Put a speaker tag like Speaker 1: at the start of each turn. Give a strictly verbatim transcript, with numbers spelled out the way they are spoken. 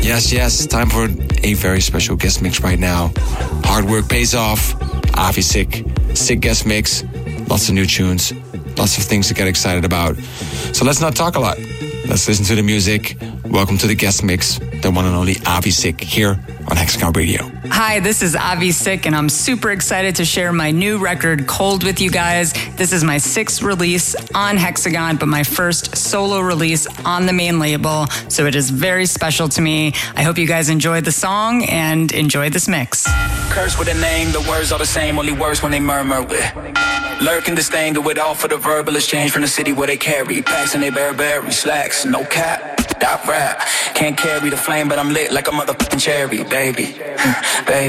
Speaker 1: Yes, yes, time for a very special guest mix right now. Hard work pays off. Avi Sick, sick guest mix. Lots of new tunes, lots of things to get excited about. So let's not talk a lot. Let's listen to the music. Welcome to the guest mix, the one and only Avi Sick here on Hexagon Radio.
Speaker 2: Hi, this is Avi Sick, and I'm super excited to share my new record, Cold, with you guys. This is my sixth release on Hexagon, but my first solo release on the main label, so it is very special to me. I hope you guys enjoyed the song and enjoy this mix.
Speaker 3: Curse with a name, the words are the same, only worse when they murmur with. Lurking this thing, do it all for the verbal exchange from the city where they carry packs and they Burberry slacks, no cap, dot rap. Can't carry the flame, but I'm lit like a motherfucking cherry, baby, baby.